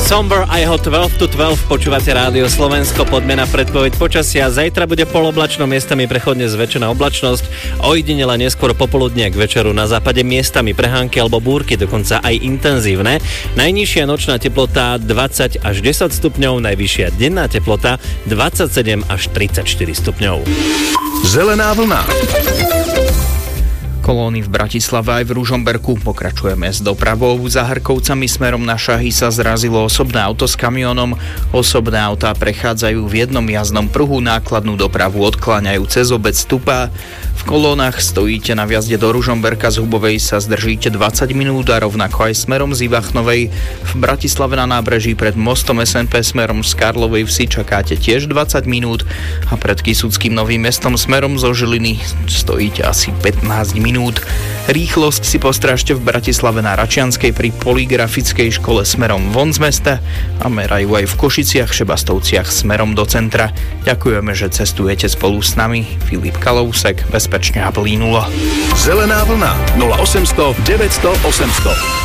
Somber a jeho 12 to 12 počúvate Rádio Slovensko, poďme na predpoveď počasia. Zajtra bude poloblačno, miestami prechodne zväčšená oblačnosť, ojedinele neskôr popoludne k večeru na západe miestami prehánky alebo búrky, dokonca aj intenzívne. Najnižšia nočná teplota 20 až 10 stupňov, najvyššia denná teplota 27 až 34 stupňov. Zelená vlna. Kolóny v Bratislave aj v Ružomberku. Pokračujeme s dopravou. Za Hrkovcami smerom na Šahy sa zrazilo osobné auto s kamionom. Osobné autá prechádzajú v jednom jazdnom pruhu, nákladnú dopravu odkláňajú cez obec Stupá. V kolónach stojíte na vjazde do Ružomberka, z Hubovej sa zdržíte 20 minút a rovnako aj smerom z Ivachnovej. V Bratislave na nábreží pred mostom SNP smerom z Karlovej Vsi čakáte tiež 20 minút a pred Kysuckým Novým Mestom smerom zo Žiliny stojíte asi 15 minút. Rýchlosť si postrážte v Bratislave na Račianskej pri Polygrafickej škole smerom von z mesta a merajú aj v Košiciach, Šebastovciach smerom do centra. Ďakujeme, že cestujete spolu s nami. Filip Kalousek, bezpečne a plynulo. Zelená vlna 0800 900 800.